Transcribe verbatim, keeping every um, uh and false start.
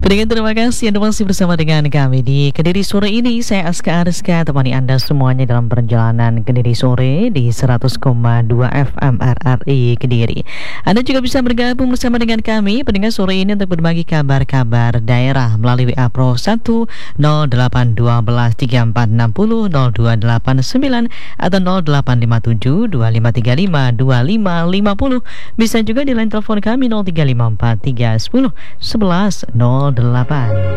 Dengan terima kasih Anda masih bersama dengan kami di Kediri Sore ini. Saya Aska Ariska, temani Anda semuanya dalam perjalanan Kediri Sore di seratus koma dua F M R R I Kediri. Anda juga bisa bergabung bersama dengan kami pendengar sore ini untuk berbagi kabar-kabar daerah melalui W A Pro satu nol delapan dua belas tiga empat enam nol nol dua delapan sembilan atau nol delapan lima tujuh dua lima tiga lima dua lima lima nol. Bisa juga di line telepon kami nol tiga lima empat tiga satu nol satu satu nol delapan.